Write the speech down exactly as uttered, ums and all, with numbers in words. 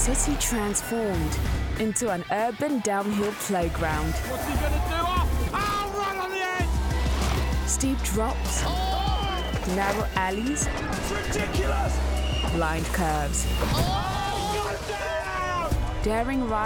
city transformed into an urban downhill playground. What's he gonna do? Oh, oh right on the edge! Steep drops, Oh! narrow alleys, That's ridiculous! blind curves, Oh! Got down! daring rides.